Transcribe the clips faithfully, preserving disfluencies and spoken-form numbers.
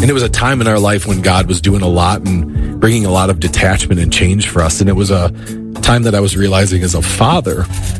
And it was a time in our life when God was doing a lot and bringing a lot of detachment and change for us. And it was a time that I was realizing as a father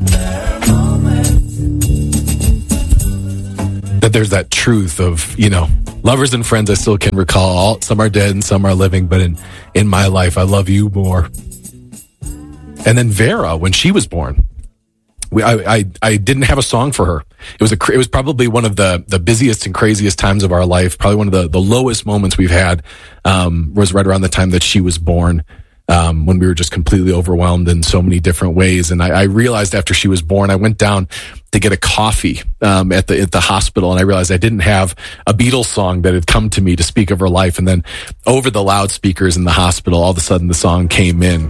that there's that truth of, you know, lovers and friends I still can recall. All, some are dead and some are living, but in, in my life, I love you more. And then Vera, when she was born, we, I, I, I didn't have a song for her. It was a, it was probably one of the, the busiest and craziest times of our life. Probably one of the, the lowest moments we've had, um, was right around the time that she was born, um, when we were just completely overwhelmed in so many different ways. And I, I realized after she was born, I went down to get a coffee, um, at the, at the hospital. And I realized I didn't have a Beatles song that had come to me to speak of her life. And then over the loudspeakers in the hospital, all of a sudden the song came in.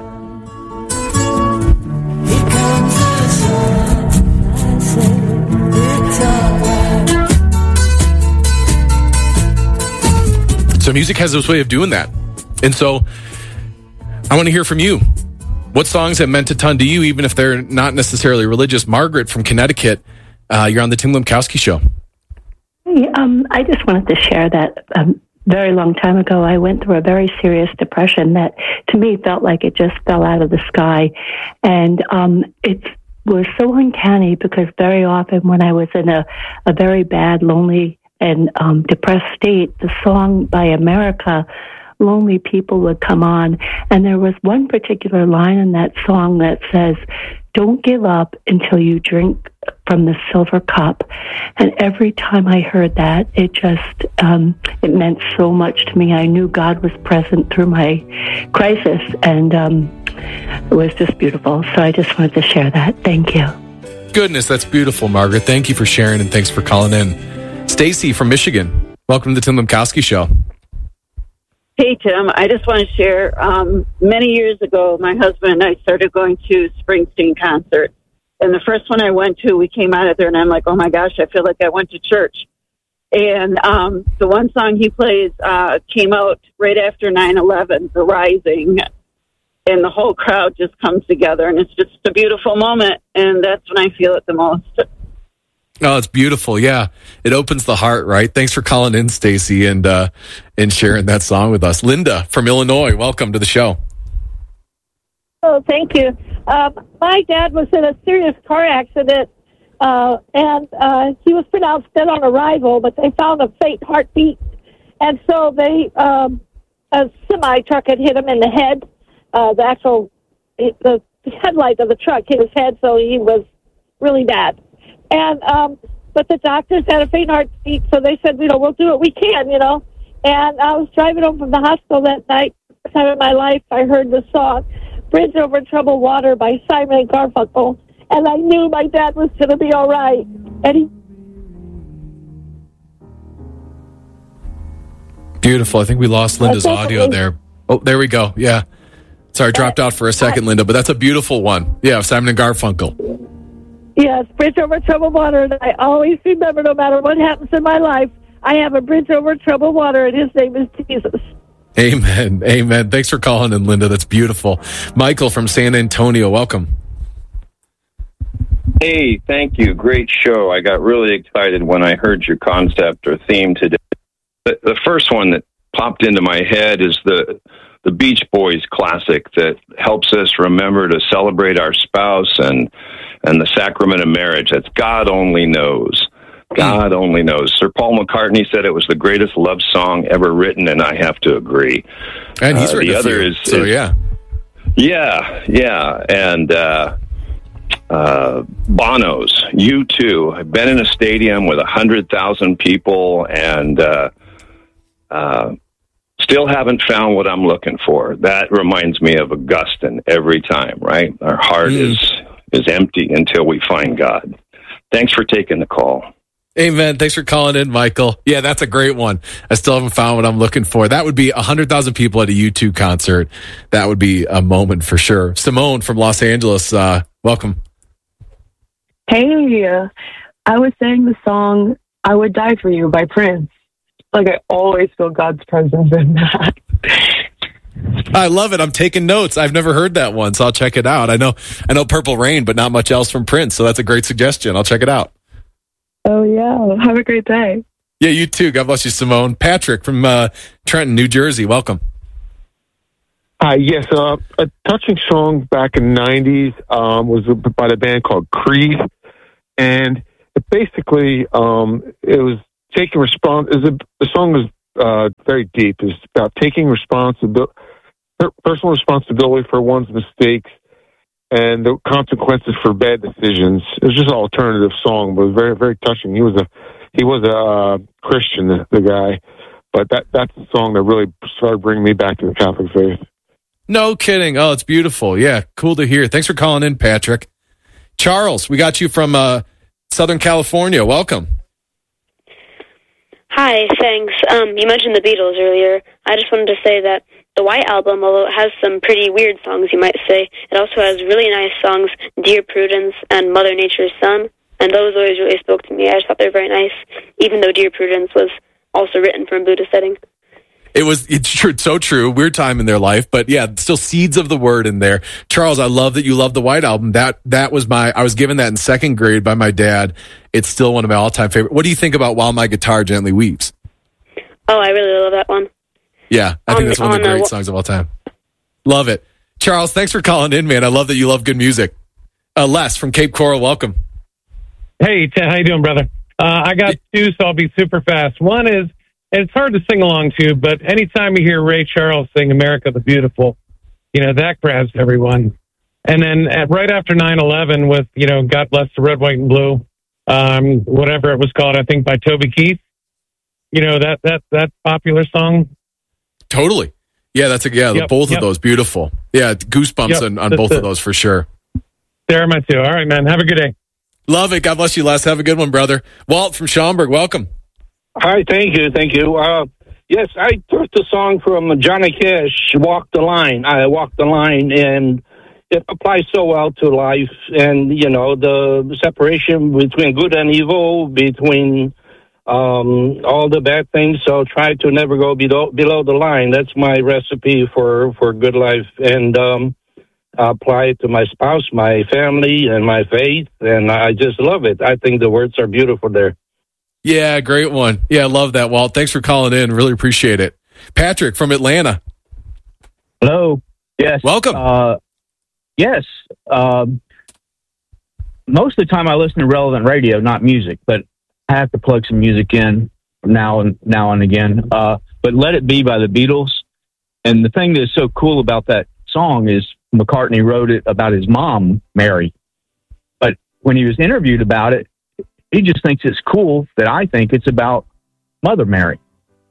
So music has this way of doing that. And so I want to hear from you. What songs have meant a ton to you, even if they're not necessarily religious? Margaret from Connecticut, uh, you're on the Tim Lemkowski Show. Hey, um, I just wanted to share that a um, very long time ago, I went through a very serious depression that to me felt like it just fell out of the sky. And um, it was so uncanny because very often when I was in a, a very bad, lonely and um, depressed state, the song by America, Lonely People, would come on. And there was one particular line in that song that says, "Don't give up until you drink from the silver cup." And every time I heard that, it just, um, it meant so much to me. I knew God was present through my crisis, and um, it was just beautiful. So I just wanted to share that. Thank you. Goodness, that's beautiful, Margaret. Thank you for sharing, and thanks for calling in. Stacy from Michigan, welcome to the Tim Lemkowski Show. Hey, Tim. I just want to share, um, many years ago, my husband and I started going to Springsteen concerts. And the first one I went to, we came out of there, and I'm like, oh, my gosh, I feel like I went to church. And um, the one song he plays uh, came out right after nine eleven, The Rising. And the whole crowd just comes together, and it's just a beautiful moment. And that's when I feel it the most. Oh, it's beautiful. Yeah. It opens the heart, right? Thanks for calling in, Stacy, and uh, and sharing that song with us. Linda from Illinois, welcome to the show. Oh, thank you. Um, my dad was in a serious car accident, uh, and uh, he was pronounced dead on arrival, but they found a faint heartbeat. And so they, um, a semi-truck had hit him in the head. Uh, the actual, the headlight of the truck hit his head, so he was really bad. And, um, but the doctors had a faint heartbeat, so they said, you know, we'll do what we can, you know. And I was driving home from the hospital that night, first time in my life, I heard the song, Bridge Over Troubled Water by Simon and Garfunkel. And I knew my dad was going to be all right. And he... Beautiful. I think we lost Linda's audio there. Oh, there we go. Yeah. Sorry, dropped out for a second, Linda, but that's a beautiful one. Yeah, Simon and Garfunkel. Yes, Bridge Over Troubled Water, and I always remember, no matter what happens in my life, I have a bridge over troubled water, and his name is Jesus. Amen. Amen. Thanks for calling in, Linda. That's beautiful. Michael from San Antonio, welcome. Hey, thank you. Great show. I got really excited when I heard your concept or theme today. The, the first one that popped into my head is the the Beach Boys classic that helps us remember to celebrate our spouse and and the sacrament of marriage. That's God Only Knows. God Only Knows. Sir Paul McCartney said it was the greatest love song ever written, and I have to agree. And he's uh, written the a other few, is, so is, yeah. Yeah, yeah. And uh, uh, Bono's, U two. I've been in a stadium with one hundred thousand people, and uh, uh, still haven't found what I'm looking for. That reminds me of Augustine every time, right? Our heart mm. is is empty until we find God. Thanks for taking the call. Amen. Thanks for calling in, Michael. Yeah, that's a great one. I still haven't found what I'm looking for. That would be one hundred thousand people at a U two concert. That would be a moment for sure. Simone from Los Angeles, uh, welcome. Hey, I was saying the song I Would Die For You by Prince. Like, I always feel God's presence in that. I love it. I'm taking notes. I've never heard that one, so I'll check it out. I know I know Purple Rain, but not much else from Prince, so that's a great suggestion. I'll check it out. Oh, yeah. Have a great day. Yeah, you too. God bless you, Simone. Patrick from uh, Trenton, New Jersey. Welcome. Hi, yes. Uh, a touching song back in the nineties um, was by the band called Creed. And it basically, um, it was taking respons- The song was uh, very deep. It's about taking responsibility, personal responsibility for one's mistakes and the consequences for bad decisions. It was just an alternative song, but it was very, very touching. He was a he was a uh, Christian, the, the guy, but that that's the song that really started bringing me back to the Catholic faith. No kidding. Oh, it's beautiful. Yeah, cool to hear. Thanks for calling in, Patrick. Charles, we got you from uh, Southern California. Welcome. Hi, thanks. Um, you mentioned the Beatles earlier. I just wanted to say that the White Album, although it has some pretty weird songs, you might say, it also has really nice songs, Dear Prudence and Mother Nature's Son, and those always really spoke to me. I just thought they were very nice, even though Dear Prudence was also written from a Buddhist setting. It was, it's true, so true. Weird time in their life, but yeah, still seeds of the word in there. Charles, I love that you love the White Album. That, that was my, I was given that in second grade by my dad. It's still one of my all-time favorite. What do you think about While My Guitar Gently Weeps? Oh, I really love that one. Yeah, I think on, that's one of the great uh, songs of all time. Love it. Charles, thanks for calling in, man. I love that you love good music. Uh, Les from Cape Coral, welcome. Hey, Ted, how you doing, brother? Uh, I got two, so I'll be super fast. One is, and it's hard to sing along to, but anytime you hear Ray Charles sing America the Beautiful, you know, that grabs everyone. And then at, right after nine eleven with, you know, God Bless the Red, White, and Blue, um, whatever it was called, I think by Toby Keith, you know, that that that popular song. Totally. Yeah, that's a, yeah, yep, both yep. of those, beautiful. Yeah, goosebumps yep, on, on both it. of those for sure. There are my two. All right, man. Have a good day. Love it. God bless you, Les. Have a good one, brother. Walt from Schaumburg, welcome. Hi, thank you, thank you. Uh, yes, I took the song from Johnny Cash, Walk the Line. I walked the line, and it applies so well to life and, you know, the separation between good and evil, between um, all the bad things. So try to never go below, below the line. That's my recipe for, for good life. And um, I apply it to my spouse, my family, and my faith, and I just love it. I think the words are beautiful there. Yeah, great one. Yeah, I love that, Walt. Thanks for calling in. Really appreciate it. Patrick from Atlanta. Hello. Yes. Welcome. Uh, yes. Um, most of the time I listen to relevant radio, not music, but I have to plug some music in now and now and again. Uh, but Let It Be by the Beatles. And the thing that is so cool about that song is McCartney wrote it about his mom, Mary. But when he was interviewed about it, he just thinks it's cool that I think it's about Mother Mary.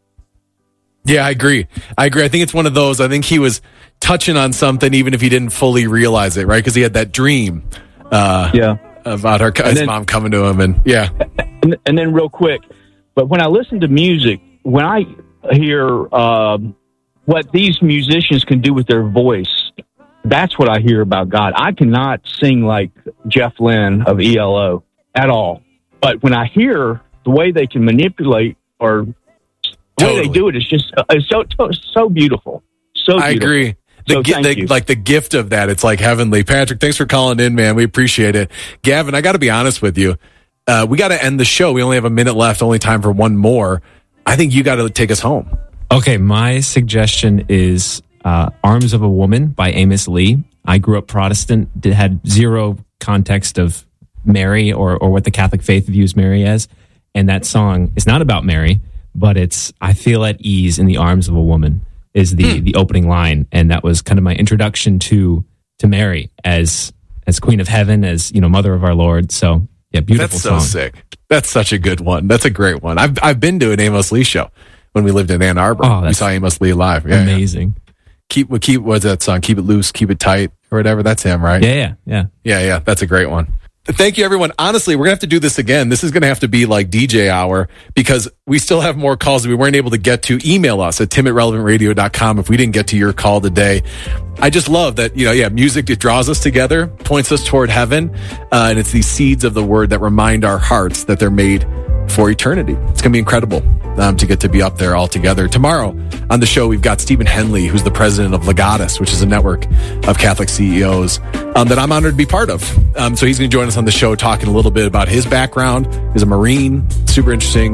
Yeah, I agree. I agree. I think it's one of those, I think he was touching on something even if he didn't fully realize it, right? Because he had that dream uh, yeah. about her, his then, mom coming to him. And yeah. And, and then real quick, but when I listen to music, when I hear uh, what these musicians can do with their voice, that's what I hear about God. I cannot sing like Jeff Lynne of E L O at all. But when I hear the way they can manipulate or the totally. way they do it, it's just uh, it's so so beautiful. So beautiful. I agree. The, so gi- the like the gift of that, it's like heavenly. Patrick, thanks for calling in, man. We appreciate it. Gavin, I got to be honest with you. Uh, we got to end the show. We only have a minute left. Only time for one more. I think you got to take us home. Okay, my suggestion is uh, "Arms of a Woman" by Amos Lee. I grew up Protestant. Did, had zero context of Mary or, or what the Catholic faith views Mary as. And that song is not about Mary, but it's I feel at ease in the arms of a woman is the, hmm. the opening line. And that was kind of my introduction to to Mary as as Queen of Heaven, as, you know, Mother of our Lord. So yeah, beautiful That's song. so sick. That's such a good one. That's a great one. I've I've been to an Amos Lee show when we lived in Ann Arbor. Oh, we saw Amos Lee live. Yeah, amazing. Yeah. Keep what keep what's that song? Keep it loose, keep it tight, or whatever. That's him, right? Yeah, yeah, yeah. Yeah, yeah. That's a great one. Thank you, everyone. Honestly, we're going to have to do this again. This is going to have to be like D J hour because we still have more calls that we weren't able to get to. Email us at tim at relevant radio dot com if we didn't get to your call today. I just love that, you know, yeah, music, it draws us together, points us toward heaven, uh, and it's these seeds of the word that remind our hearts that they're made for eternity. It's going to be incredible um, to get to be up there all together. Tomorrow on the show, we've got Stephen Henley, who's the president of Legatus, which is a network of Catholic C E Os um, that I'm honored to be part of. Um, so he's going to join us on the show talking a little bit about his background. He's a Marine, super interesting.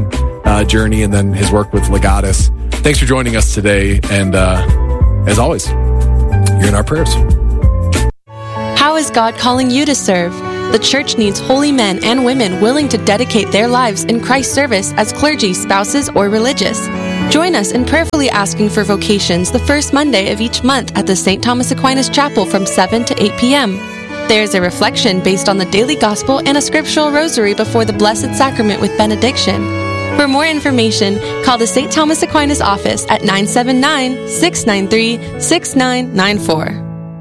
uh, journey and then his work with Legatus. Thanks for joining us today. And uh, as always, you're in our prayers. How is God calling you to serve? The church needs holy men and women willing to dedicate their lives in Christ's service as clergy, spouses, or religious. Join us in prayerfully asking for vocations the first Monday of each month at the Saint Thomas Aquinas Chapel from seven to eight p.m. There's a reflection based on the daily gospel and a scriptural rosary before the Blessed Sacrament with benediction. For more information, call the Saint Thomas Aquinas office at nine seven nine, six nine three, six nine nine four.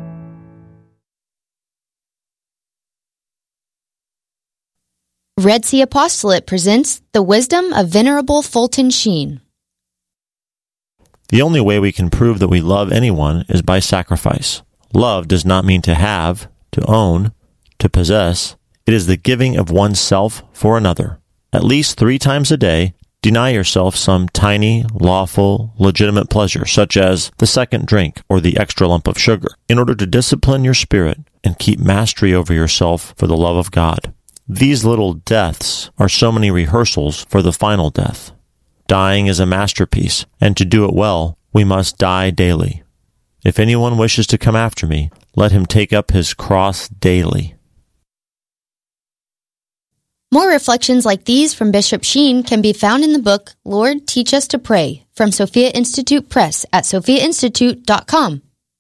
Red Sea Apostolate presents The Wisdom of Venerable Fulton Sheen. The only way we can prove that we love anyone is by sacrifice. Love does not mean to have, to own, to possess. It is the giving of oneself for another. At least three times a day, deny yourself some tiny, lawful, legitimate pleasure, such as the second drink or the extra lump of sugar, in order to discipline your spirit and keep mastery over yourself for the love of God. These little deaths are so many rehearsals for the final death. Dying is a masterpiece, and to do it well, we must die daily. If anyone wishes to come after me, let him take up his cross daily. More reflections like these from Bishop Sheen can be found in the book Lord, Teach Us to Pray from Sophia Institute Press at sophia institute dot com.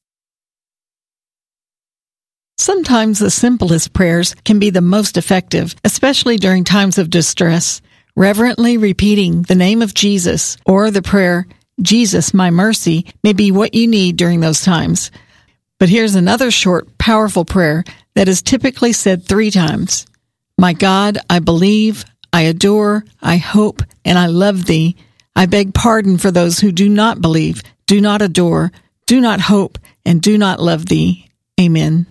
Sometimes the simplest prayers can be the most effective, especially during times of distress. Reverently repeating the name of Jesus or the prayer, Jesus, my mercy, may be what you need during those times. But here's another short, powerful prayer that is typically said three times. My God, I believe, I adore, I hope, and I love thee. I beg pardon for those who do not believe, do not adore, do not hope, and do not love thee. Amen.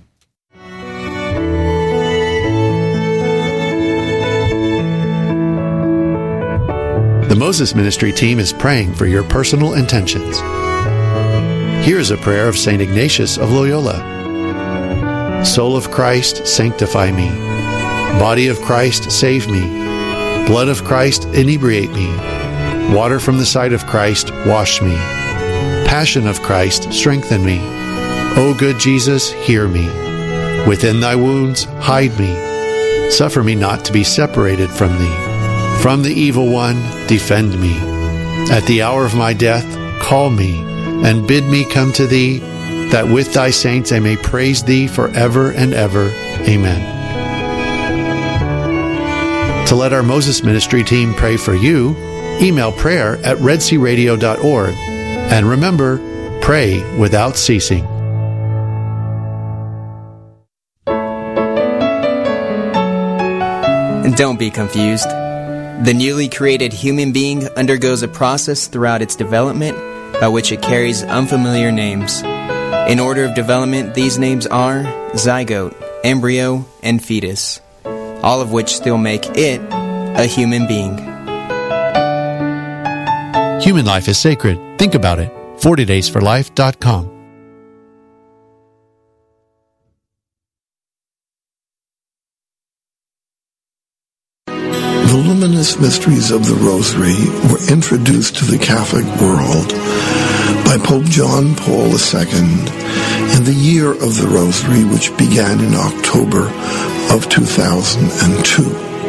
The Moses Ministry team is praying for your personal intentions. Here is a prayer of Saint Ignatius of Loyola. Soul of Christ, sanctify me. Body of Christ, save me. Blood of Christ, inebriate me. Water from the side of Christ, wash me. Passion of Christ, strengthen me. O good Jesus, hear me. Within thy wounds, hide me. Suffer me not to be separated from thee. From the evil one, defend me. At the hour of my death, call me, and bid me come to thee, that with thy saints I may praise thee forever and ever. Amen. To let our Moses Ministry team pray for you, email prayer at red sea radio dot org. And remember, pray without ceasing. And don't be confused. The newly created human being undergoes a process throughout its development by which it carries unfamiliar names. In order of development, these names are zygote, embryo, and fetus, all of which still make it a human being. Human life is sacred. Think about it. forty days for life dot com. The luminous mysteries of the Rosary were introduced to the Catholic world by Pope John Paul the Second in the Year of the Rosary, which began in October of two thousand two.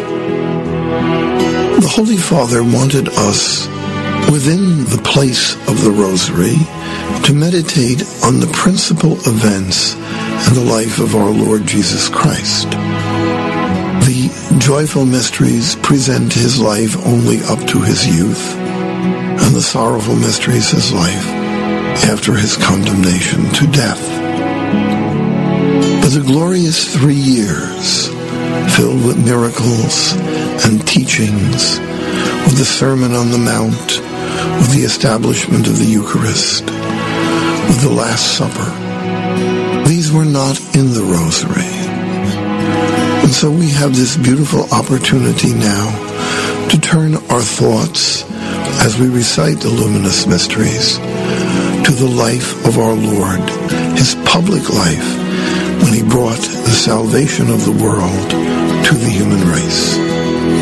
The Holy Father wanted us, within the place of the Rosary, to meditate on the principal events in the life of our Lord Jesus Christ. The joyful mysteries present his life only up to his youth, and the sorrowful mysteries his life after his condemnation to death. But the glorious three years, filled with miracles and teachings, with the Sermon on the Mount, with the establishment of the Eucharist, with the Last Supper, these were not in the Rosary. And so we have this beautiful opportunity now to turn our thoughts, as we recite the luminous mysteries, to the life of our Lord, his public life, when he brought the salvation of the world to the human race.